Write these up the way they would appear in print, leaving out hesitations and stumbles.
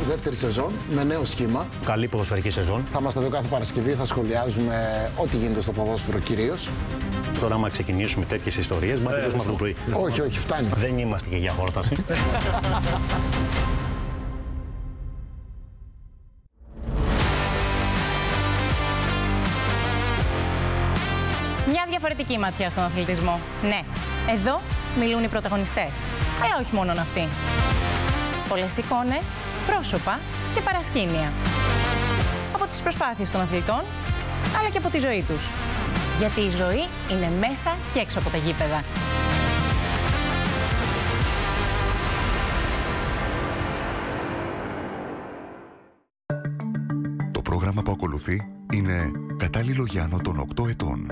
δεύτερη σεζόν με νέο σχήμα. Καλή ποδοσφαιρική σεζόν. Θα είμαστε εδώ κάθε Παρασκευή, θα σχολιάζουμε ό,τι γίνεται στο ποδόσφαιρο κυρίως. Τώρα, άμα ξεκινήσουμε τέτοιες ιστορίες, μα τελειώσουμε αυτό το πρωί. Όχι, όχι, φτάνει. Δεν είμαστε και για χόρταση. Μια διαφορετική ματιά στον αθλητισμό. Ναι, εδώ μιλούν οι πρωταγωνιστές. Αλλά όχι μόνον αυτοί. Πολλές εικόνες, πρόσωπα και παρασκήνια. Από τις προσπάθειες των αθλητών, αλλά και από τη ζωή τους. Γιατί η ζωή είναι μέσα και έξω από τα γήπεδα. Το πρόγραμμα που ακολουθεί είναι κατάλληλο για άνω των 8 ετών.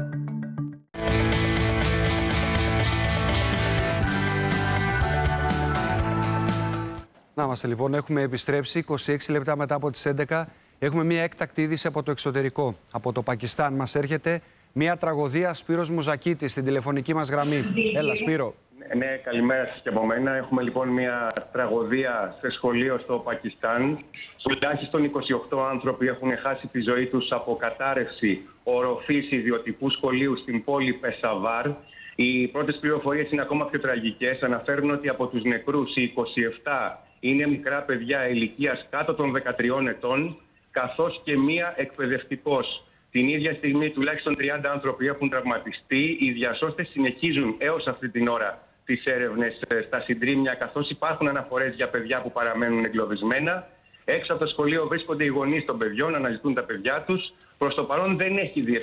Να είμαστε λοιπόν, έχουμε επιστρέψει 26 λεπτά μετά από τις 11. Έχουμε μια έκτακτη είδηση από το εξωτερικό. Από το Πακιστάν μας έρχεται μια τραγωδία. Σπύρος Μουζακίτης στην τηλεφωνική μας γραμμή. Έλα Σπύρο. Ναι, καλημέρα σας και από μένα. Έχουμε λοιπόν μια τραγωδία σε σχολείο στο Πακιστάν. Τουλάχιστον 28 άνθρωποι έχουν χάσει τη ζωή τους από κατάρρευση οροφής ιδιωτικού σχολείου στην πόλη Πεσαβάρ. Οι πρώτες πληροφορίες είναι ακόμα πιο τραγικές. Αναφέρουν ότι από τους νεκρούς οι 27 είναι μικρά παιδιά ηλικίας κάτω των 13 ετών, καθώς και μία εκπαιδευτικός. Την ίδια στιγμή τουλάχιστον 30 άνθρωποι έχουν τραυματιστεί. Οι διασώστες συνεχίζουν έως αυτή την ώρα τις έρευνες στα συντρίμμια, καθώς υπάρχουν αναφορές για παιδιά που παραμένουν εγκλωβισμένα. Έξω από το σχολείο βρίσκονται οι γονείς των παιδιών, αναζητούν τα παιδιά τους. Προς το παρόν δεν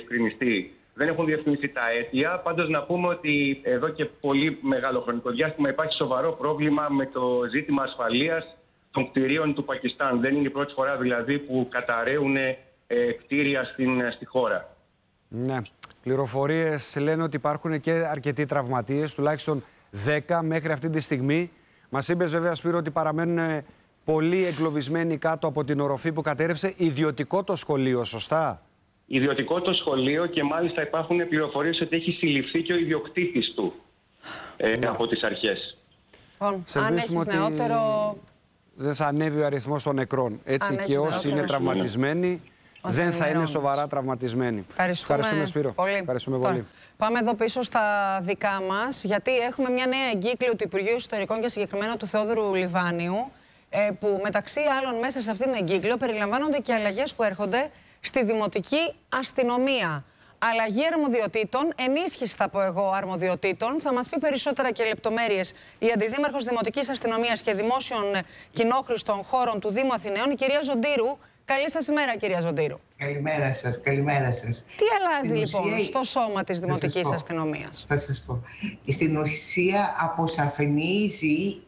έχουν διευκρινιστεί τα αίτια. Πάντως να πούμε ότι εδώ και πολύ μεγάλο χρονικό διάστημα υπάρχει σοβαρό πρόβλημα με το ζήτημα ασφαλείας των κτηρίων του Πακιστάν. Δεν είναι η πρώτη φορά δηλαδή που καταρρέουν κτίρια στη χώρα. Ναι. Πληροφορίες λένε ότι υπάρχουν και αρκετοί τραυματίες, τουλάχιστον 10 μέχρι αυτή τη στιγμή. Μας είπες βέβαια Σπύρο ότι παραμένουν πολλοί εγκλωβισμένοι κάτω από την οροφή που κατέρευσε. Ιδιωτικό το σχολείο, σωστά? Ιδιωτικό το σχολείο και μάλιστα υπάρχουν πληροφορίες ότι έχει συλληφθεί και ο ιδιοκτήτης του από τις αρχές. Λοιπόν, αν έχεις νεότερο... Δεν θα ανέβει ο αριθμός των νεκρών. Έτσι και όσοι είναι τραυματισμένοι δεν θα είναι σοβαρά τραυματισμένοι. Ευχαριστούμε Σπύρο. Ευχαριστούμε πολύ. Πάμε εδώ πίσω στα δικά μας, γιατί έχουμε μια νέα εγκύκλιο του Υπουργείου Εσωτερικών και συγκεκριμένα του Θεόδωρου Λιβάνιου, που μεταξύ άλλων μέσα σε αυτήν την εγκύκλιο περιλαμβάνονται και αλλαγές που έρχονται στη Δημοτική Αστυνομία. Αλλαγή αρμοδιοτήτων, ενίσχυση θα πω εγώ αρμοδιοτήτων. Θα μας πει περισσότερα και λεπτομέρειες η Αντιδήμαρχος Δημοτικής Αστυνομίας και Δημόσιων Κοινόχρηστων Χώρων του Δήμου Αθηναίων, η κυρία Ζοντήρου. Καλή σας ημέρα, κυρία Ζοντήρου. Καλημέρα σας, καλημέρα σας. Τι αλλάζει λοιπόν στο σώμα της Δημοτικής Αστυνομίας? Θα σας πω. Στην ουσία αποσαφηνίζει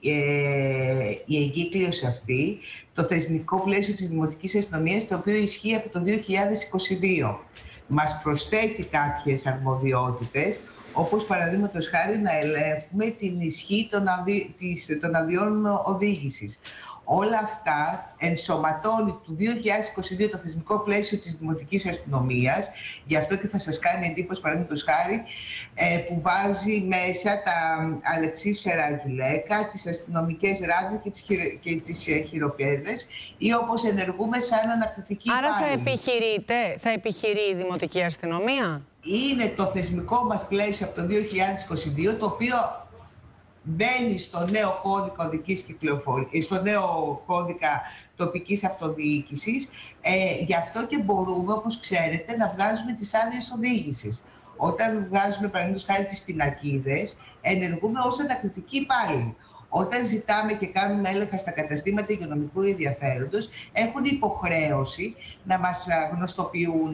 η εγκύκλειος αυτή το θεσμικό πλαίσιο της Δημοτικής Αστυνομίας, το οποίο ισχύει από το 2022. Μας προσθέτει κάποιες αρμοδιότητες, όπως παραδείγματος χάρη να ελέγχουμε την ισχύ των αδειών οδήγησης. Όλα αυτά ενσωματώνει του 2022 το θεσμικό πλαίσιο της Δημοτικής Αστυνομίας. Γι' αυτό και θα σας κάνει εντύπωση, παραδείγματος χάρη, που βάζει μέσα τα αλεξίσφαιρα γυλαίκα, τις αστυνομικές ράδες και τις χειροπέδες, ή όπως ενεργούμε σαν ανακριτική υπάλληλοι. Άρα θα επιχειρεί η Δημοτική Αστυνομία? Είναι το θεσμικό μας πλαίσιο από το 2022, το οποίο μπαίνει στο νέο κώδικα οδικής κυκλοφορίας, στο νέο κώδικα τοπικής αυτοδιοίκησης. Γι' αυτό και μπορούμε, όπως ξέρετε, να βγάζουμε τις άδειες οδήγησης. Όταν βγάζουμε, παραδείγματος χάρη, τις πινακίδες, ενεργούμε ως ανακριτικοί υπάλληλοι. Όταν ζητάμε και κάνουμε έλεγχα στα καταστήματα υγειονομικού ενδιαφέροντος, έχουν υποχρέωση να μας γνωστοποιούν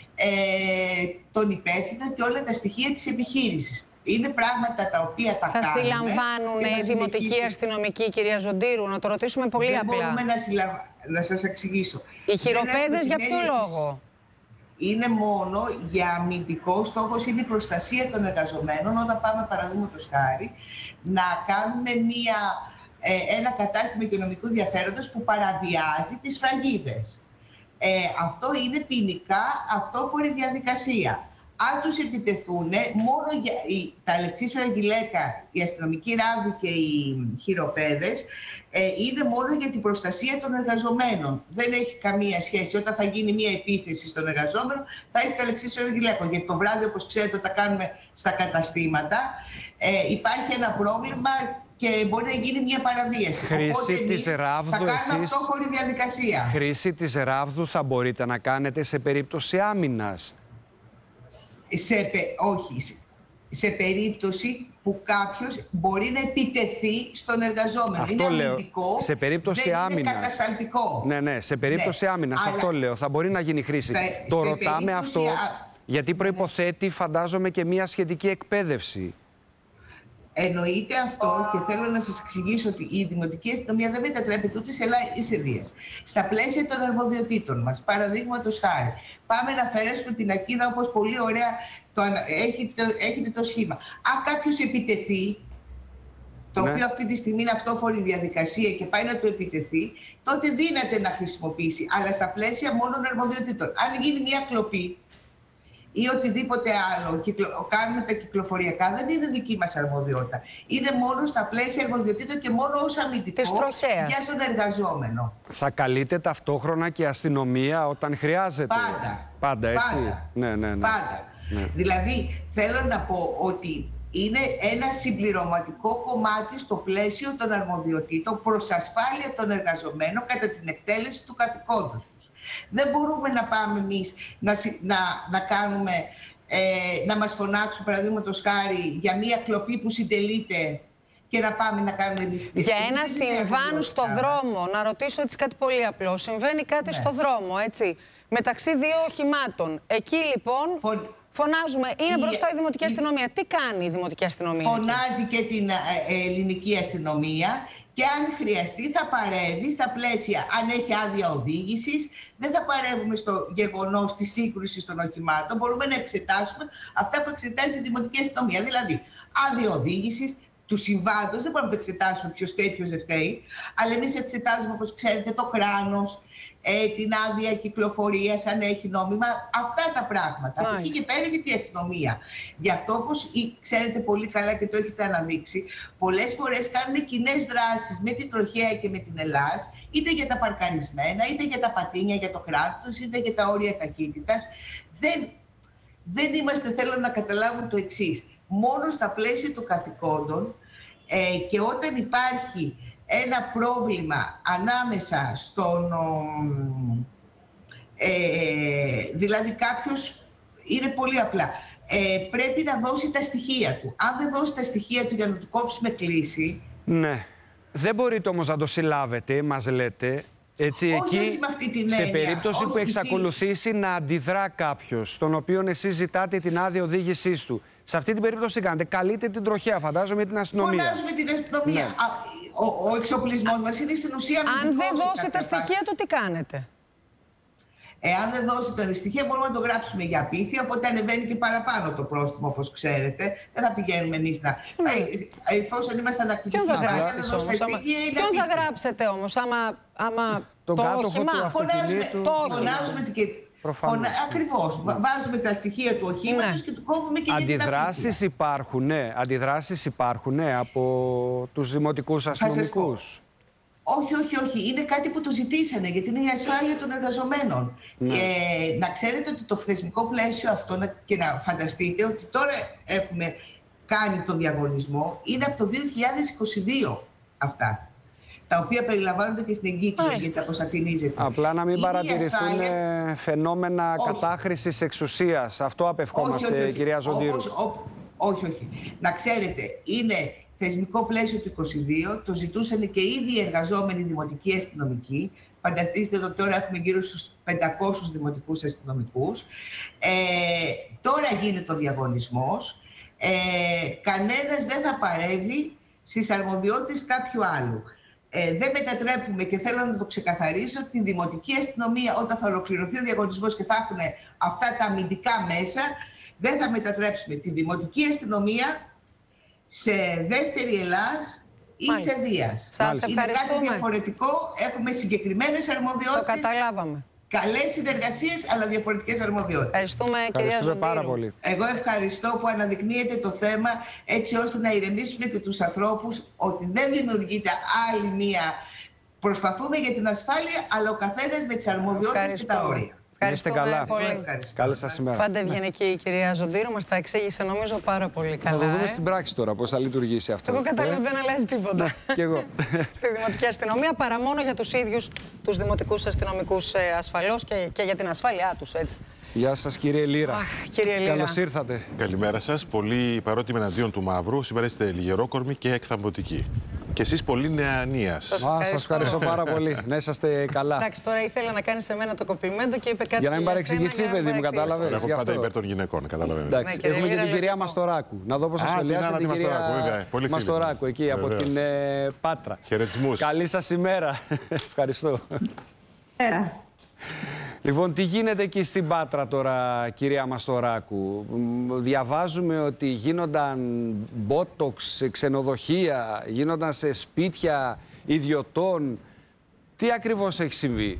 τον υπεύθυνο και όλα τα στοιχεία της επιχείρησης. Είναι πράγματα τα οποία τα κάνουμε. Θα συλλαμβάνουν οι δημοτικοί αστυνομικοί, κυρία Ζοντήρου? Να το ρωτήσουμε πολύ απλά. Δεν μπορούμε να σας εξηγήσω. Οι χειροπέδες για ποιο λόγο? Είναι μόνο για αμυντικό. Στόχος είναι η προστασία των εργαζομένων. Όταν πάμε, παραδείγματος χάρη, να κάνουμε ένα κατάστημα υγειονομικού ενδιαφέροντος που παραβιάζει τις φραγίδες. Αυτό είναι ποινικά αυτόφορη διαδικασία. αν τους επιτεθούν, μόνο για τα αλεξίσφαιρα γυλαίκα, η αστυνομική ράβδη και οι χειροπέδες, είναι μόνο για την προστασία των εργαζομένων. Δεν έχει καμία σχέση. Όταν θα γίνει μια επίθεση στον εργαζόμενο, θα έχει τα αλεξίσφαιρα γυλαίκα. Γιατί το βράδυ, όπως ξέρετε, όταν κάνουμε στα καταστήματα, υπάρχει ένα πρόβλημα και μπορεί να γίνει μια παραβίαση. Χρήση της ράβδου, θα κάνουμε αυτό χωρίς διαδικασία. Χρήση της ράβδου θα μπορείτε να κάνετε σε περίπτωση άμυνας. Όχι. Σε περίπτωση που κάποιος μπορεί να επιτεθεί στον εργαζόμενο. Αυτό είναι λέω. Αμυντικό, σε περίπτωση άμυνας. Είναι κατασταλτικό. Ναι, σε περίπτωση άμυνας. Αλλά αυτό λέω. Θα μπορεί να γίνει χρήση. Το ρωτάμε αυτό γιατί προϋποθέτει, φαντάζομαι, και μια σχετική εκπαίδευση. Εννοείται αυτό και θέλω να σας εξηγήσω ότι η δημοτική αστυνομία δεν μετατρέπεται ούτε σε Δίας. Στα πλαίσια των αρμοδιοτήτων μας, παραδείγματος χάρη, πάμε να αφαιρέσουμε την ακίδα όπως πολύ ωραία έχετε το σχήμα. Αν κάποιος επιτεθεί, το οποίο αυτή τη στιγμή είναι αυτόφορη διαδικασία και πάει να του επιτεθεί, τότε δύναται να χρησιμοποιήσει, αλλά στα πλαίσια μόνο των αρμοδιοτήτων. Αν γίνει μια κλοπή ή οτιδήποτε άλλο, κάνουμε τα κυκλοφοριακά, δεν είναι δική μας αρμοδιότητα. Είναι μόνο στα πλαίσια αρμοδιοτήτων και μόνο ως αμυντικό για τον εργαζόμενο. Θα καλείται ταυτόχρονα και αστυνομία όταν χρειάζεται. Πάντα, έτσι. Πάντα. Ναι. Δηλαδή, θέλω να πω ότι είναι ένα συμπληρωματικό κομμάτι στο πλαίσιο των αρμοδιοτήτων προς ασφάλεια των εργαζομένων κατά την εκτέλεση του καθηκόντος τους. Δεν μπορούμε να πάμε εμείς να κάνουμε, να μας φωνάξουν, παραδείγματος χάρη, για μία κλοπή που συντελείται και να πάμε να κάνουμε εμείς. Για ένα συμβάν στο δρόμο, να ρωτήσω έτσι κάτι πολύ απλό. Συμβαίνει κάτι στο δρόμο, έτσι, μεταξύ δύο οχημάτων. Εκεί λοιπόν φωνάζουμε, είναι μπροστά η Δημοτική Αστυνομία. Τι κάνει η Δημοτική Αστυνομία? Φωνάζει και την ελληνική αστυνομία και αν χρειαστεί θα παρεύει στα πλαίσια, αν έχει άδεια οδήγησης. Δεν θα παρεύουμε στο γεγονός της σύγκρουσης των οχημάτων. Μπορούμε να εξετάσουμε αυτά που εξετάζει η Δημοτική Αστυνομία. Δηλαδή, άδεια οδήγησης, του συμβάντος, δεν μπορούμε να το εξετάσουμε ποιος φταίει, ποιος δεν φταίει. Αλλά εμείς εξετάζουμε, όπως ξέρετε, το κράνος, την άδεια κυκλοφορίας, αν έχει νόμιμα, αυτά τα πράγματα. Από εκεί και πέρα έρχεται η αστυνομία. Γι' αυτό, όπως ξέρετε πολύ καλά και το έχετε αναδείξει, πολλές φορές κάνουν κοινές δράσεις με την Τροχέα και με την Ελλάς, είτε για τα παρκαρισμένα, είτε για τα πατίνια, για το κράτος, είτε για τα όρια ταχύτητας. Δεν είμαστε, θέλω να καταλάβουν το εξής. Μόνο στα πλαίσια των καθηκόντων και όταν υπάρχει ένα πρόβλημα ανάμεσα στον... δηλαδή κάποιος είναι πολύ απλά. Πρέπει να δώσει τα στοιχεία του. Αν δεν δώσει τα στοιχεία του για να του κόψουμε κλίση... Ναι. Δεν μπορείτε όμως να το συλλάβετε, μας λέτε. Έτσι, όχι, εκεί, με αυτή την σε έννοια. περίπτωση που εξακολουθήσει να αντιδρά κάποιος, στον οποίο εσείς ζητάτε την άδεια οδήγησής του. Σε αυτή την περίπτωση κάνετε, καλείτε την Τροχέα, φαντάζομαι, την αστυνομία. Φωνάζουμε την αστυνομία. Ναι. Ο εξοπλισμός μας είναι στην ουσία... Αν δεν δώσει τα στοιχεία του, τι κάνετε? Εάν δεν δώσει τα στοιχεία, μπορούμε να το γράψουμε για απίθεια, οπότε ανεβαίνει και παραπάνω το πρόστιμο, όπως ξέρετε. Δεν θα πηγαίνουμε εμείς να... Εφόσον είμαστε ανακτητικοί... Ποιον θα γράψετε όμως, άμα τον το κάτοχο όχημα... του αυτοκινήτου... Φωνάζουμε ακριβώς. Βάζουμε τα στοιχεία του οχήματος και του κόβουμε και αντιδράσεις υπάρχουν, ναι. Αντιδράσεις υπάρχουν, από τους δημοτικούς αστυνομικούς. Όχι. Είναι κάτι που το ζητήσανε, γιατί είναι η ασφάλεια των εργαζομένων. Ναι. Και να ξέρετε ότι το θεσμικό πλαίσιο αυτό, και να φανταστείτε ότι τώρα έχουμε κάνει το διαγωνισμό, είναι από το 2022 αυτά. Τα οποία περιλαμβάνονται και στην εγκύκλιο, γιατί αποσαφηνίζεται. Απλά να μην παρατηρηθούν φαινόμενα κατάχρησης εξουσίας. Αυτό απευχόμαστε, κυρία Ζοντήρου. Όχι. Να ξέρετε, είναι θεσμικό πλαίσιο του 2022, το ζητούσαν και ήδη οι εργαζόμενοι δημοτικοί αστυνομικοί. Φανταστείτε ότι τώρα έχουμε γύρω στους 500 δημοτικούς αστυνομικούς. Τώρα γίνεται ο διαγωνισμός. Κανένας δεν θα παρεύει στις αρμοδιότητες κάποιου άλλου. Δεν μετατρέπουμε, και θέλω να το ξεκαθαρίσω, την δημοτική αστυνομία όταν θα ολοκληρωθεί ο διαγωνισμός και θα έχουν αυτά τα αμυντικά μέσα, δεν θα μετατρέψουμε τη δημοτική αστυνομία σε δεύτερη Ελλάς ή σε Δίας. Σας είναι ευχαριστούμε. κάτι διαφορετικό, έχουμε συγκεκριμένες αρμοδιότητες. Το καταλάβαμε. καλές συνεργασίες, αλλά διαφορετικές αρμοδιότητες. Ευχαριστούμε, κυρία Ζωντήρου. πάρα πολύ. Εγώ ευχαριστώ που αναδεικνύεται το θέμα, έτσι ώστε να ηρεμήσουμε και τους ανθρώπους ότι δεν δημιουργείται άλλη μία. Προσπαθούμε για την ασφάλεια, αλλά ο καθένας με τις αρμοδιότητες και τα όρια. Είστε καλά. Καλή σας ημέρα. Πάντα ευγενική η κυρία Ζωντήρου, μας τα εξήγησε νομίζω πάρα πολύ καλά. Θα το δούμε στην πράξη τώρα πώς θα λειτουργήσει αυτό. Εγώ κατάλαβα δεν αλλάζει τίποτα. Κι εγώ. Στη δημοτική αστυνομία, παρά μόνο για τους ίδιους τους δημοτικούς αστυνομικούς ασφαλώς και για την ασφάλειά τους, έτσι. Γεια σας, κύριε Λύρα. Κύριε Λύρα. Καλώς ήρθατε. Καλημέρα σας. Πολύ παρότιμοι εναντίον του μαύρου. Σήμερα είστε λιγερόκορμοι και εκθαμβωτικοί. Και εσείς πολύ νεανίας. Σας ευχαριστώ πάρα πολύ. Να είσαστε καλά. Εντάξει, τώρα ήθελα να κάνει σε μένα το κοπλιμέντο και είπε κάτι. Για να μην παρεξηγηθεί, παιδί μου, κατάλαβε. Εγώ πάντα υπέρ των γυναικών, καταλαβαίνετε. Εντάξει, έχουμε και την κυρία Μαστοράκου. Να δω πώς θα σχολιάσετε την κυρία Μαστοράκου εκεί από την Πάτρα. Χαιρετισμούς. Καλή σας ημέρα. Ευχαριστώ. Λοιπόν, τι γίνεται εκεί στην Πάτρα τώρα, κυρία Μαστοράκου? Διαβάζουμε ότι γίνονταν μπότοξ σε ξενοδοχεία, γίνονταν σε σπίτια ιδιωτών. Τι ακριβώς έχει συμβεί?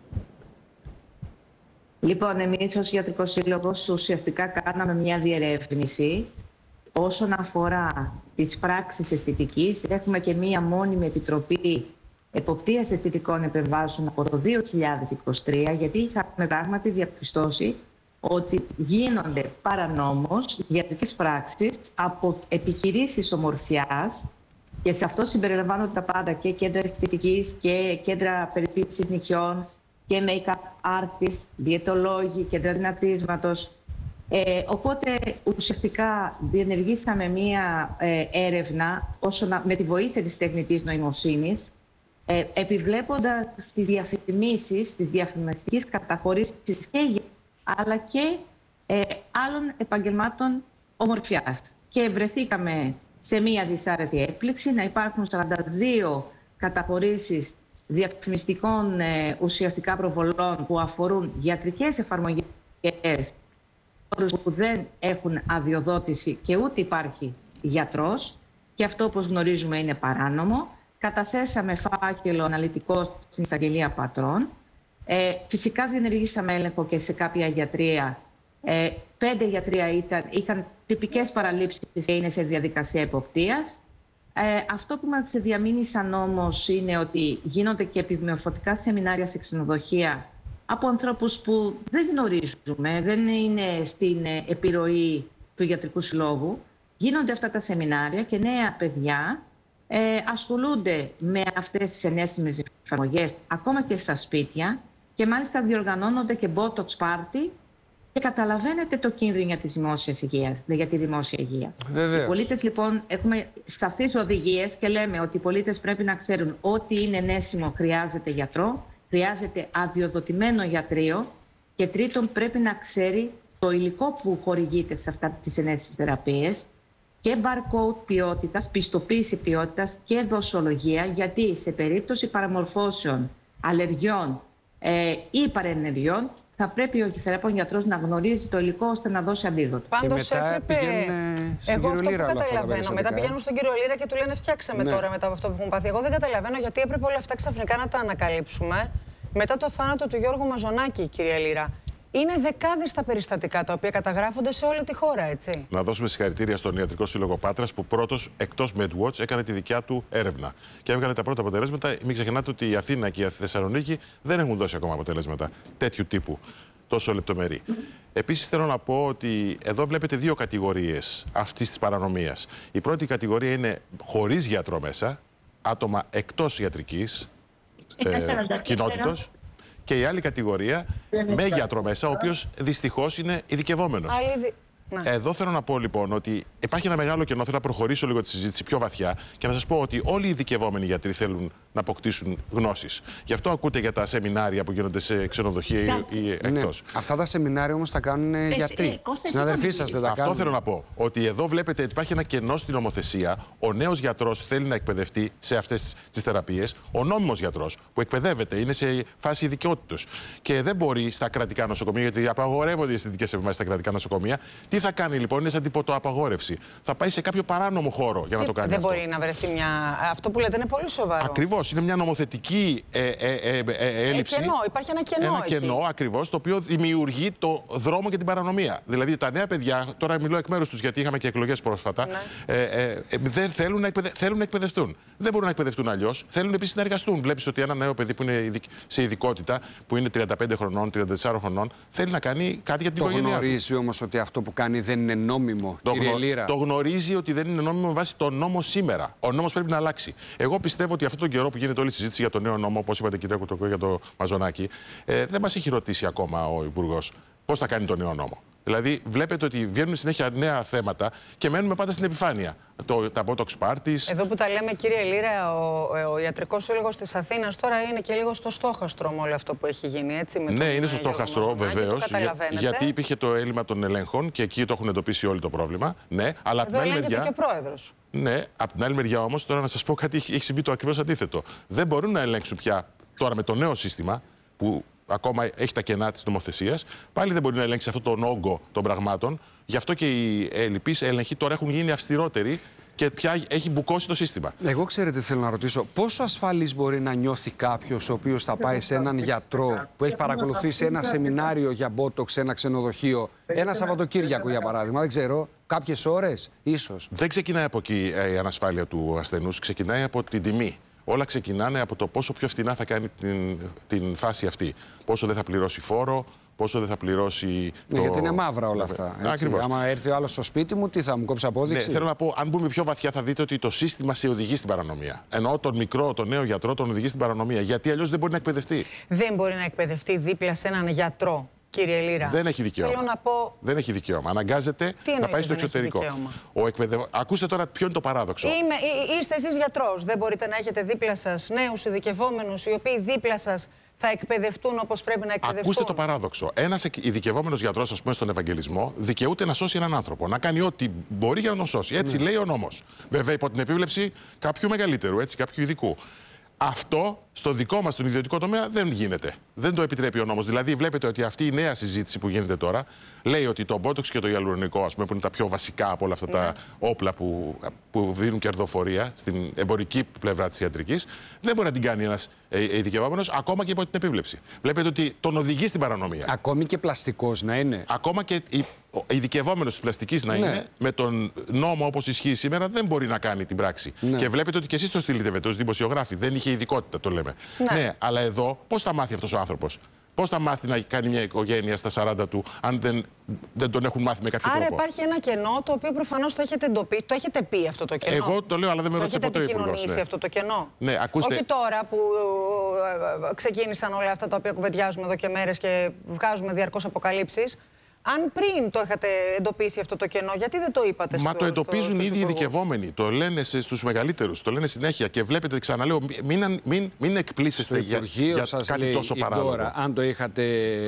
Λοιπόν, εμείς ως Ιατρικός Σύλλογος ουσιαστικά κάναμε μια διερεύνηση όσον αφορά τις πράξεις αισθητικής. Έχουμε και μια μόνιμη επιτροπή εποπτείας αισθητικών επεμβάσεων από το 2023, γιατί είχαμε πράγματι διαπιστώσει ότι γίνονται παρανόμως ιατρικές πράξεις από επιχειρήσεις ομορφιάς, και σε αυτό συμπεριλαμβάνονται τα πάντα, και κέντρα αισθητικής και κέντρα περιποίησης νυχιών και make-up artists, διαιτολόγοι, κέντρα δυνατίσματος. Οπότε ουσιαστικά διενεργήσαμε μία έρευνα με τη βοήθεια της τεχνητής νοημοσύνης, επιβλέποντας τις διαφημίσεις, τις διαφημιστικές καταχωρήσεις αλλά και άλλων επαγγελμάτων ομορφιάς. Και βρεθήκαμε σε μία δυσάρεστη έκπληξη να υπάρχουν 42 καταχωρήσεις διαφημιστικών ουσιαστικά προβολών που αφορούν ιατρικές εφαρμογές που δεν έχουν αδειοδότηση και ούτε υπάρχει γιατρός, και αυτό, όπως γνωρίζουμε, είναι παράνομο. Κατασέσαμε φάκελο αναλυτικό στην εισαγγελία Πατρών. Φυσικά διενεργήσαμε έλεγχο και σε κάποια γιατρία. 5 γιατρία είχαν τυπικές παραλήψεις και είναι σε διαδικασία εποπτείας. Αυτό που μας διαμήνυσαν όμως είναι ότι γίνονται και επιμορφωτικά σεμινάρια σε ξενοδοχεία από ανθρώπους που δεν γνωρίζουμε, δεν είναι στην επιρροή του Ιατρικού Συλλόγου. Γίνονται αυτά τα σεμινάρια και νέα παιδιά ασχολούνται με αυτές τις ενέσιμες εφαρμογές ακόμα και στα σπίτια, και μάλιστα διοργανώνονται και botox party, και καταλαβαίνετε το κίνδυνο για τη δημόσια υγεία. Για τη δημόσια υγεία. Οι πολίτες, λοιπόν, έχουμε σαφείς οδηγίες και λέμε ότι οι πολίτες πρέπει να ξέρουν ότι είναι ενέσιμο χρειάζεται γιατρό, χρειάζεται αδειοδοτημένο γιατρείο, και τρίτον πρέπει να ξέρει το υλικό που χορηγείται σε αυτά τις ενέσιμες θεραπείες, και barcode ποιότητας, πιστοποίηση ποιότητας και δοσολογία, γιατί σε περίπτωση παραμορφώσεων, αλλεργιών ή παρενεργειών θα πρέπει ο θεραπών γιατρός να γνωρίζει το υλικό ώστε να δώσει αντίδοτο. Πάντως έπρεπε. Εγώ αυτό που καταλαβαίνω, μετά πηγαίνουν στον κύριο Λύρα και του λένε φτιάξε με τώρα μετά από αυτό που έχουν πάθει. Εγώ δεν καταλαβαίνω γιατί έπρεπε όλα αυτά ξαφνικά να τα ανακαλύψουμε μετά το θάνατο του Γιώργου Μαζονάκη, κυρία Λύρα. Είναι δεκάδες τα περιστατικά τα οποία καταγράφονται σε όλη τη χώρα, έτσι. Να δώσουμε συγχαρητήρια στον Ιατρικό Σύλλογο Πάτρας, που πρώτος εκτός MedWatch έκανε τη δικιά του έρευνα και έβγαλε τα πρώτα αποτελέσματα. Μην ξεχνάτε ότι η Αθήνα και η Θεσσαλονίκη δεν έχουν δώσει ακόμα αποτελέσματα τέτοιου τύπου, τόσο λεπτομερή. Επίσης, θέλω να πω ότι εδώ βλέπετε 2 κατηγορίες αυτής της παρανομίας. Η πρώτη κατηγορία είναι χωρίς γιατρό μέσα, άτομα εκτός ιατρικής κοινότητος. Και η άλλη κατηγορία με γιατρό μέσα, ο οποίος δυστυχώς είναι ειδικευόμενος. Εδώ θέλω να πω λοιπόν ότι υπάρχει ένα μεγάλο κενό. Θέλω να προχωρήσω λίγο τη συζήτηση πιο βαθιά και να σας πω ότι όλοι οι ειδικευόμενοι γιατροί θέλουν να αποκτήσουν γνώσεις. Γι' αυτό ακούτε για τα σεμινάρια που γίνονται σε ξενοδοχεία ή εκτός. Αυτά τα σεμινάρια όμως τα κάνουν γιατροί. Συναδελφοί σας δεν τα κάνουν. Αυτό θέλω να πω. Ότι εδώ βλέπετε ότι υπάρχει ένα κενό στην νομοθεσία. Ο νέος γιατρός θέλει να εκπαιδευτεί σε αυτές τις θεραπείες. Ο νόμιμος γιατρός που εκπαιδεύεται είναι σε φάση ειδικότητος. Και δεν μπορεί στα κρατικά νοσοκομεία, γιατί απαγορεύονται οι αισθητικές επεμβάσεις στα κρατικά νοσοκομεία. Τι θα κάνει λοιπόν, είναι σαν τυποτοαπαγόρευση. Θα πάει σε κάποιο παράνομο χώρο για να το κάνει. Δεν αυτό. Μπορεί να βρεθεί μια. Αυτό που λέτε είναι πολύ σοβαρό. Ακριβώς. ακριβώς. Είναι μια νομοθετική έλλειψη. Κενό, υπάρχει ένα κενό. Ένα κενό ακριβώς, το οποίο δημιουργεί το δρόμο για την παρανομία. Δηλαδή τα νέα παιδιά, τώρα μιλώ εκ μέρους τους γιατί είχαμε και εκλογές πρόσφατα, δεν θέλουν να εκπαιδευτούν. Δεν μπορούν να εκπαιδευτούν αλλιώς. Θέλουν επίσης να εργαστούν. Βλέπεις ότι ένα νέο παιδί που είναι σε ειδικότητα, που είναι 35 χρονών, 34 χρονών, θέλει να κάνει κάτι για την οικογένειά του. Γνωρίζει όμως ότι αυτό που κάνει δεν είναι νόμιμο, κύριε Λύρα. Το γνωρίζει ότι δεν είναι νόμιμο με βάση τον νόμο σήμερα. Ο νόμος πρέπει να αλλάξει. Εγώ πιστεύω ότι αυτόν τον καιρό που γίνεται όλη η συζήτηση για το νέο νόμο, όπως είπατε κυρία Κουτροκό για το Μαζονάκι, δεν μας έχει ρωτήσει ακόμα ο Υπουργός πώς θα κάνει το νέο νόμο. Δηλαδή, βλέπετε ότι βγαίνουν συνέχεια νέα θέματα και μένουμε πάντα στην επιφάνεια. Τα botox parties. Εδώ που τα λέμε, κύριε Λύρα, ο Ιατρικός Σύλλογος της Αθήνας τώρα είναι και λίγο στο στόχαστρο με όλο αυτό που έχει γίνει. Έτσι, με ναι, είναι στο στόχαστρο, βεβαίως. Γιατί υπήρχε το έλλειμμα των ελέγχων και εκεί το έχουν εντοπίσει όλοι το πρόβλημα. Ναι, αλλά από την άλλη μεριά. Και ο πρόεδρος. Ναι, από την άλλη μεριά όμως, τώρα να σας πω κάτι, έχει συμβεί το ακριβώς αντίθετο. Δεν μπορούν να ελέγξουν πια τώρα με το νέο σύστημα που ακόμα έχει τα κενά της νομοθεσίας, πάλι δεν μπορεί να ελέγξει αυτόν τον όγκο των πραγμάτων. Γι' αυτό και οι ελλειπείς έλεγχοι τώρα έχουν γίνει αυστηρότεροι και πια έχει μπουκώσει το σύστημα. Εγώ ξέρετε, θέλω να ρωτήσω, πόσο ασφαλής μπορεί να νιώθει κάποιος ο οποίος θα πάει σε έναν γιατρό που έχει παρακολουθήσει ένα σεμινάριο για μπότοξ σε ένα ξενοδοχείο, ένα Σαββατοκύριακο για παράδειγμα, δεν ξέρω, κάποιες ώρες ίσως. Δεν ξεκινάει από εκεί η ανασφάλεια του ασθενούς, ξεκινάει από την τιμή. Όλα ξεκινάνε από το πόσο πιο φθηνά θα κάνει την φάση αυτή. Πόσο δεν θα πληρώσει φόρο, πόσο δεν θα πληρώσει. Γιατί είναι μαύρα όλα αυτά. Ακριβώς. Άμα έρθει ο άλλος στο σπίτι μου, τι θα μου κόψει απόδειξη. Ναι, θέλω να πω, αν μπούμε πιο βαθιά, θα δείτε ότι το σύστημα σε οδηγεί στην παρανομία. Ενώ τον μικρό, τον νέο γιατρό, τον οδηγεί στην παρανομία. Γιατί αλλιώς δεν μπορεί να εκπαιδευτεί. Δεν μπορεί να εκπαιδευτεί δίπλα σε έναν γιατρό. Κύριε Λύρα. Δεν έχει δικαίωμα. Θέλω να πω... Δεν έχει δικαίωμα. Αναγκάζεται να πάει στο εξωτερικό. Ακούστε τώρα ποιο είναι το παράδοξο. Είστε εσείς γιατρός. Δεν μπορείτε να έχετε δίπλα σας νέους ειδικευόμενους οι οποίοι δίπλα σας θα εκπαιδευτούν όπως πρέπει να εκπαιδευτούν. Ακούστε το παράδοξο. Ένας ειδικευόμενος γιατρός, ας πούμε, στον Ευαγγελισμό, δικαιούται να σώσει έναν άνθρωπο. Να κάνει ό,τι μπορεί για να τον σώσει. Έτσι λέει ο νόμος. Βέβαια, υπό την επίβλεψη κάποιου μεγαλύτερου, κάποιου ειδικού. Αυτό στο δικό μας, στον ιδιωτικό τομέα, δεν γίνεται. Δεν το επιτρέπει ο νόμος. Δηλαδή, βλέπετε ότι αυτή η νέα συζήτηση που γίνεται τώρα λέει ότι το μπότοξ και το ιαλουρονικό, ας πούμε, που είναι τα πιο βασικά από όλα αυτά τα όπλα που δίνουν κερδοφορία στην εμπορική πλευρά της ιατρικής, δεν μπορεί να την κάνει ένας ειδικευόμενος, ακόμα και υπό την επίβλεψη. Βλέπετε ότι τον οδηγεί στην παρανομία. Ακόμη και πλαστικός να είναι. Ακόμα και ειδικευόμενος της πλαστικής να είναι, με τον νόμο όπως ισχύει σήμερα, δεν μπορεί να κάνει την πράξη. Και βλέπετε ότι και εσείς το στείλετε ως δημοσιογράφοι. Δεν είχε ειδικότητα, το λέμε. Ναι, αλλά εδώ πώς θα μάθει αυτός ο άνθρωπος? Πώς θα μάθει να κάνει μια οικογένεια στα 40 του, αν δεν τον έχουν μάθει με κάποιο τρόπο? Άρα υπάρχει ένα κενό το οποίο προφανώς το έχετε εντοπίσει, το έχετε πει αυτό το κενό. Εγώ το λέω, αλλά δεν με ρώτησε ποτέ ο Υπουργός. Έχετε επικοινωνήσει αυτό το κενό. Ναι, ακούστε. Όχι τώρα που ξεκίνησαν όλα αυτά τα οποία κουβεντιάζουμε εδώ και μέρες και βγάζουμε διαρκώς αποκαλύψεις. Αν πριν το είχατε εντοπίσει αυτό το κενό, γιατί δεν το είπατε Μα το εντοπίζουν ήδη οι ειδικευόμενοι. Το λένε στους μεγαλύτερους, το λένε συνέχεια. Και βλέπετε, ξαναλέω, μην εκπλήσεστε για κάτι τόσο παράλογο. Τώρα, αν το είχατε.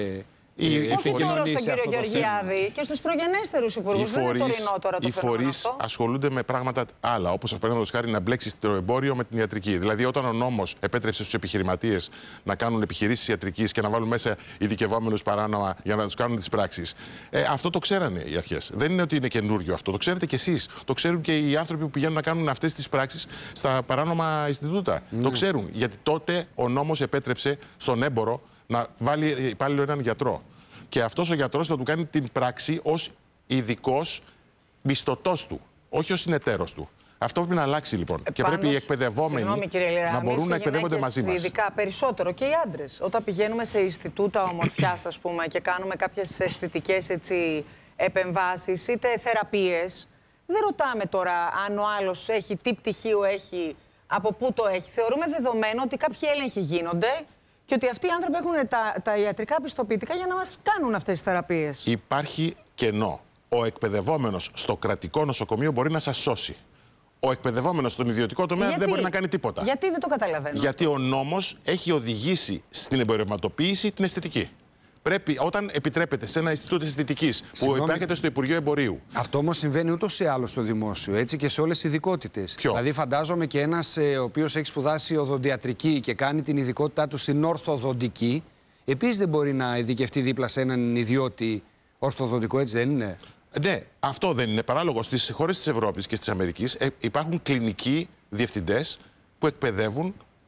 Όχι τώρα στον κύριο Γεωργιάδη και στους προγενέστερους υπουργούς. Δεν είναι τωρινό τώρα το φαινόμενο. Οι φορείς ασχολούνται με πράγματα άλλα. Όπως, παραδείγματος χάρη, να μπλέξεις το εμπόριο με την ιατρική. Δηλαδή, όταν ο νόμος επέτρεψε στους επιχειρηματίες να κάνουν επιχειρήσεις ιατρικής και να βάλουν μέσα ειδικευόμενους παράνομα για να τους κάνουν τις πράξεις. Αυτό το ξέρανε οι αρχές. Δεν είναι ότι είναι καινούριο αυτό. Το ξέρετε κι εσείς. Το ξέρουν και οι άνθρωποι που πηγαίνουν να κάνουν αυτές τις πράξεις στα παράνομα Ινστιτούτα. Το ξέρουν. Γιατί τότε ο νόμος επέτρεψε στον έμπορο να βάλει υπάλληλο έναν γιατρό. Και αυτός ο γιατρός θα του κάνει την πράξη ως ειδικός μισθωτός του, όχι ως συνεταίρος του. Αυτό πρέπει να αλλάξει λοιπόν. Και πρέπει οι εκπαιδευόμενοι να μπορούν να εκπαιδεύονται μαζί μας. Ειδικά περισσότερο και οι άντρες. Όταν πηγαίνουμε σε Ινστιτούτα ομορφιάς, ας πούμε, και κάνουμε κάποιες αισθητικές επεμβάσεις, είτε θεραπείες, δεν ρωτάμε τώρα αν ο άλλος έχει, τι πτυχίο έχει, από πού το έχει. Θεωρούμε δεδομένο ότι κάποιοι έλεγχοι γίνονται. Και ότι αυτοί οι άνθρωποι έχουν τα ιατρικά πιστοποιητικά για να μας κάνουν αυτές τις θεραπείες. Υπάρχει κενό. Ο εκπαιδευόμενος στο κρατικό νοσοκομείο μπορεί να σας σώσει. Ο εκπαιδευόμενος στον ιδιωτικό τομέα δεν μπορεί να κάνει τίποτα. Γιατί δεν το καταλαβαίνω? Γιατί ο νόμος έχει οδηγήσει στην εμπορευματοποίηση την αισθητική. Πρέπει, όταν επιτρέπεται σε ένα Ινστιτούτο Αισθητικής που υπάρχεται στο Υπουργείο Εμπορίου. Αυτό όμως συμβαίνει ούτως ή άλλως στο δημόσιο, έτσι, και σε όλες τις ειδικότητες. Δηλαδή, φαντάζομαι και ένας ο οποίος έχει σπουδάσει οδοντιατρική και κάνει την ειδικότητά του στην ορθοδοντική, επίσης δεν μπορεί να ειδικευτεί δίπλα σε έναν ιδιώτη ορθοδοντικό, έτσι δεν είναι? Ναι, αυτό δεν είναι παράλογο. Στις χώρες της Ευρώπης και της Αμερικής υπάρχουν κλινικοί διευθυντές που εκπαιδεύουν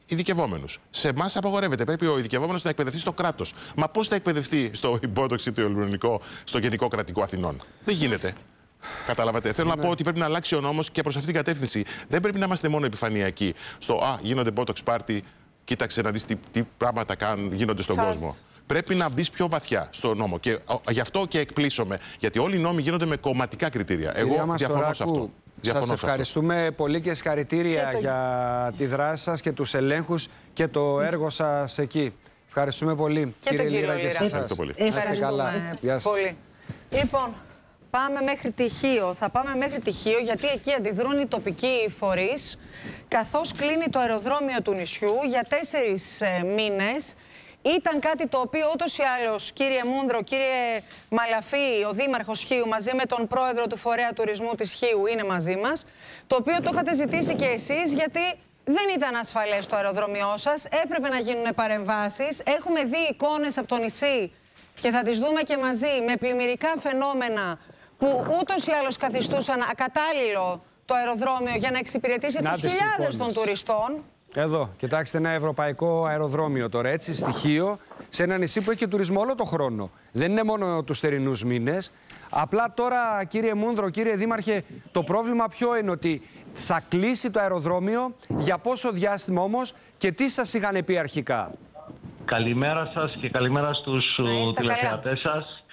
ειδικευόμενους. Σε εμάς απαγορεύεται. Πρέπει ο ειδικευόμενος να εκπαιδευτεί στο κράτος. Μα πώς θα εκπαιδευτεί στο Ιμπότοξ ή το Ελληνικό, στο Γενικό Κρατικό Αθηνών? Δεν γίνεται. Καταλάβατε. Θέλω να πω ότι πρέπει να αλλάξει ο νόμος και προς αυτήν την κατεύθυνση. Δεν πρέπει να είμαστε μόνο επιφανειακοί. Στο γίνονται Botox party, κοίταξε να δεις τι πράγματα γίνονται στον κόσμο. Πρέπει να μπει πιο βαθιά στο νόμο. Και γι' αυτό και εκπλήσωμαι. Γιατί όλοι οι νόμοι γίνονται με κομματικά κριτήρια. Εγώ διαφωνώ σε αυτό. Σας ευχαριστούμε πολύ και συγχαρητήρια για τη δράση σας και τους ελέγχους και το έργο σας εκεί. Ευχαριστούμε πολύ, και κύριε Λύρα, και εσάς. Ευχαριστώ πολύ. Γεια σας. Πολύ. Λοιπόν, πάμε μέχρι τυχείο. Θα πάμε μέχρι τυχείο γιατί εκεί αντιδρούν οι τοπικοί φορείς, καθώς κλείνει το αεροδρόμιο του νησιού για 4 μήνες. Ήταν κάτι το οποίο ούτως ή άλλως, κύριε Μούνδρο, κύριε Μαλαφή, ο Δήμαρχος Χίου, μαζί με τον πρόεδρο του Φορέα Τουρισμού της Χίου, είναι μαζί μας, το οποίο το είχατε ζητήσει και εσείς, γιατί δεν ήταν ασφαλές το αεροδρόμιό σας, έπρεπε να γίνουν παρεμβάσεις. Έχουμε δει εικόνες από το νησί και θα τις δούμε και μαζί, με πλημμυρικά φαινόμενα που ούτως ή άλλως καθιστούσαν ακατάλληλο το αεροδρόμιο για να εξυπηρετήσει τους χιλιάδες των τουριστών. Εδώ, κοιτάξτε, ένα ευρωπαϊκό αεροδρόμιο τώρα, έτσι, στοιχείο, σε ένα νησί που έχει και τουρισμό όλο το χρόνο. Δεν είναι μόνο τους θερινούς μήνες. Απλά τώρα, κύριε Μούνδρο, κύριε Δήμαρχε, το πρόβλημα ποιο είναι? Ότι θα κλείσει το αεροδρόμιο, για πόσο διάστημα όμως και τι σας είχαν πει αρχικά? Καλημέρα σας και καλημέρα στους τηλεθεατές σας.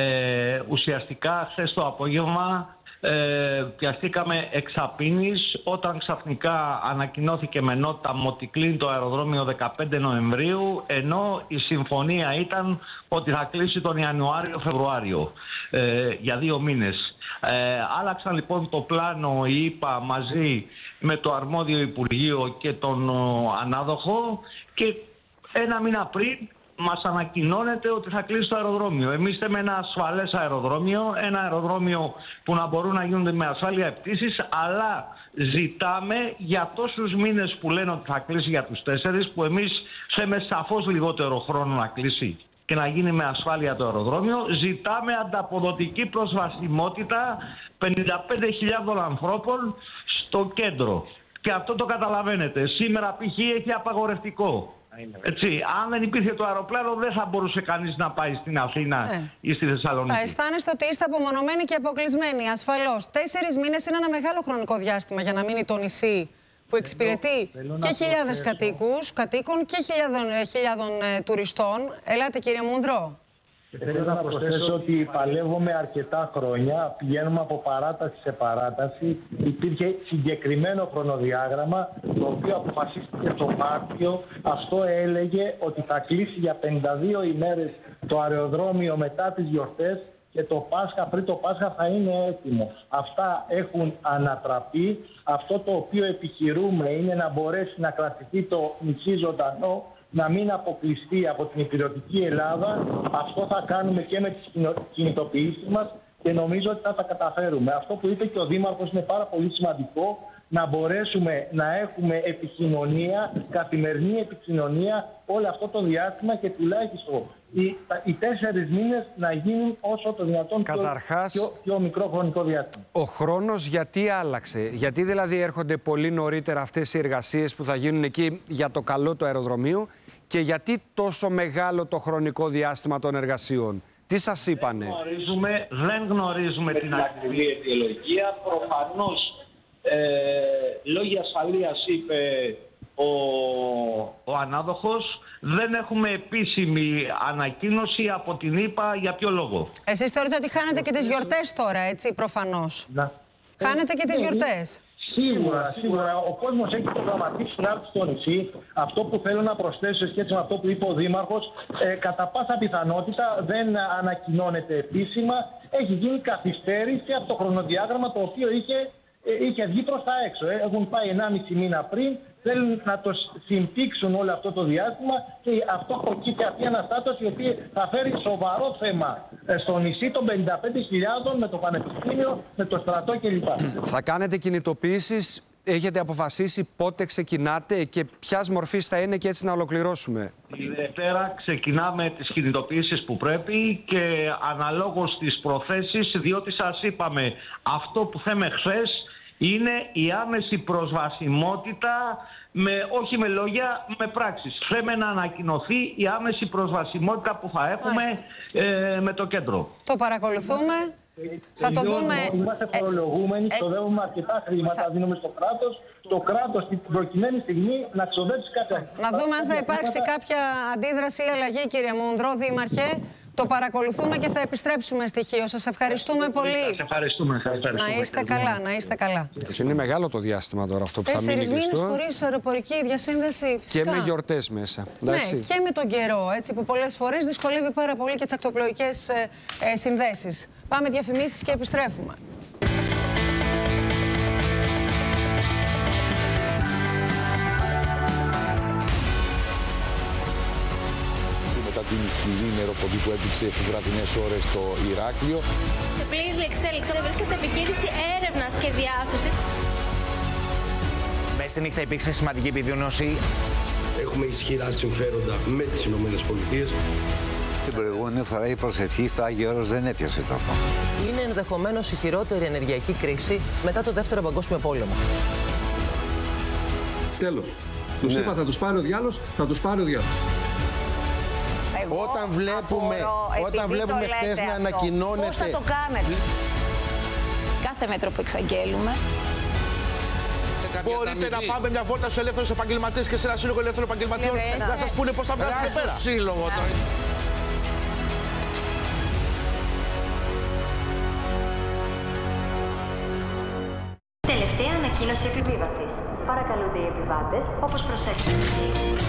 Ουσιαστικά, χθες το απόγευμα πιαστήκαμε εξαπίνης όταν ξαφνικά ανακοινώθηκε με νότα ότι κλείνει το αεροδρόμιο 15 Νοεμβρίου, ενώ η συμφωνία ήταν ότι θα κλείσει τον Ιανουάριο-Φεβρουάριο για 2 μήνες. Άλλαξαν λοιπόν το πλάνο η ΙΠΑ μαζί με το αρμόδιο Υπουργείο και τον ανάδοχο και 1 μήνα πριν μας ανακοινώνεται ότι θα κλείσει το αεροδρόμιο. Εμείς θέλουμε ένα ασφαλές αεροδρόμιο, ένα αεροδρόμιο που να μπορούν να γίνονται με ασφάλεια πτήσεις, αλλά ζητάμε για τόσους μήνες που λένε ότι θα κλείσει για τους 4, που εμείς θέλουμε σαφώς λιγότερο χρόνο να κλείσει και να γίνει με ασφάλεια το αεροδρόμιο. Ζητάμε ανταποδοτική προσβασιμότητα 55.000 ανθρώπων στο κέντρο. Και αυτό το καταλαβαίνετε. Σήμερα π.χ. έχει απαγορευτικό. Έτσι, αν δεν υπήρχε το αεροπλάνο, δεν θα μπορούσε κανείς να πάει στην Αθήνα ή στη Θεσσαλονίκη. Θα αισθάνεστε ότι είστε απομονωμένοι και αποκλεισμένοι, ασφαλώς. 4 μήνες είναι ένα μεγάλο χρονικό διάστημα για να μείνει το νησί που εξυπηρετεί και χιλιάδες κατοίκων και χιλιάδων τουριστών. Ελάτε, κύριε Μουνδρό. Θέλω να προσθέσω ότι παλεύουμε αρκετά χρόνια, πηγαίνουμε από παράταση σε παράταση. Υπήρχε συγκεκριμένο χρονοδιάγραμμα, το οποίο αποφασίστηκε το Μάρτιο. Αυτό έλεγε ότι θα κλείσει για 52 ημέρες το αεροδρόμιο μετά τις γιορτές και το Πάσχα, πριν το Πάσχα θα είναι έτοιμο. Αυτά έχουν ανατραπεί. Αυτό το οποίο επιχειρούμε είναι να μπορέσει να κρατηθεί το νησί ζωντανό, να μην αποκλειστεί από την υπηρετική Ελλάδα. Αυτό θα κάνουμε και με τις κινητοποιήσεις μας και νομίζω ότι θα τα καταφέρουμε. Αυτό που είπε και ο Δήμαρχος είναι πάρα πολύ σημαντικό, να μπορέσουμε να έχουμε επικοινωνία, καθημερινή επικοινωνία όλο αυτό το διάστημα και τουλάχιστον οι 4 μήνες να γίνουν όσο το δυνατόν πιο μικρό χρονικό διάστημα. Ο χρόνος γιατί άλλαξε? Γιατί δηλαδή έρχονται πολύ νωρίτερα αυτές οι εργασίες που θα γίνουν εκεί για το καλό του αεροδρομίου και γιατί τόσο μεγάλο το χρονικό διάστημα των εργασιών? Τι σας είπανε? Δεν γνωρίζουμε την ακριβή αιτιολογία. Προφανώς λόγια ασφαλείας είπε ο ανάδοχος. Δεν έχουμε επίσημη ανακοίνωση από την ΙΠΑ για ποιο λόγο. Εσείς θεωρείτε ότι χάνετε και τις γιορτές τώρα, έτσι, προφανώς? Χάνετε και τις γιορτές. Σίγουρα. Ο κόσμος έχει προγραμματίσει να έρθει στο νησί. Αυτό που θέλω να προσθέσω σε σχέση με αυτό που είπε ο Δήμαρχος, κατά πάσα πιθανότητα δεν ανακοινώνεται επίσημα. Έχει γίνει καθυστέρηση από το χρονοδιάγραμμα το οποίο είχε βγει προς τα έξω. Έχουν πάει 1,5 μήνα πριν. Θέλουν να το συμπήξουν όλο αυτό το διάστημα και αυτό προκύπτει αυτή η αναστάτωση, η οποία θα φέρει σοβαρό θέμα στο νησί των 55.000 με το Πανεπιστήμιο, με το στρατό κλπ. Θα κάνετε κινητοποιήσεις, έχετε αποφασίσει πότε ξεκινάτε και ποιας μορφής θα είναι και έτσι να ολοκληρώσουμε? Η Δευτέρα ξεκινάμε τις κινητοποιήσεις που πρέπει και αναλόγως τις προθέσεις, διότι σας είπαμε αυτό που θέμε χθες είναι η άμεση προσβασιμότητα όχι με λόγια, με πράξεις. Θέλουμε να ανακοινωθεί η άμεση προσβασιμότητα που θα έχουμε με το κέντρο. Το παρακολουθούμε. Θα το δούμε. Είμαστε φορολογούμενοι, ξοδεύουμε αρκετά χρήματα, δίνουμε στο κράτος. Το κράτος στην προκειμένη στιγμή να ξοδέψει κάποια. Να δούμε αν θα υπάρξει κάποια αντίδραση ή αλλαγή, κύριε Μουνδρό, Δήμαρχε. Το παρακολουθούμε και θα επιστρέψουμε στοιχείο. Σας ευχαριστούμε πολύ. Σας ευχαριστούμε. Να είστε καλά, να είστε καλά. Είναι μεγάλο το διάστημα τώρα αυτό που θα μείνει 4 μήνες κλειστό. χωρίς αεροπορική διασύνδεση. Φυσικά. Και με γιορτές μέσα. Εντάξει. Ναι, και με τον καιρό, έτσι, που πολλές φορές δυσκολεύει πάρα πολύ και τις ακτοπλοϊκές συνδέσεις. Πάμε διαφημίσεις και επιστρέφουμε. Μετά την σκληρή νεροποδή που έπληξε τις βραδινές ώρες στο Ηράκλειο. Σε πλήρη εξέλιξη βρίσκεται επιχείρηση έρευνας και διάσωσης. Μέσα στη νύχτα υπήρξε σημαντική επιδείνωση. Έχουμε ισχυρά συμφέροντα με τις ΗΠΑ. Την προηγούμενη φορά η προσευχή στο Άγιο Όρος δεν έπιασε τόπο. Είναι ενδεχομένως η χειρότερη ενεργειακή κρίση μετά το Δεύτερο Παγκόσμιο Πόλεμο. Τέλος. Τους είπα θα τους πάρει ο διάλος, θα τους πάρει ο διάλος. Όταν βλέπουμε χθες να ανακοινώνεται. Πώς θα το κάνετε? Κάθε μέτρο που εξαγγέλουμε. Μπορείτε να πάμε μια βόλτα στους ελεύθερους επαγγελματίες και σε ένα σύλλογο ελεύθερων επαγγελματιών να σας πούνε πώς θα βγάλετε πέρα. Σύλλογο τώρα. Τελευταία ανακοίνωση επιβίβασης. Παρακαλούνται οι επιβάτες, όπως προσέξτε.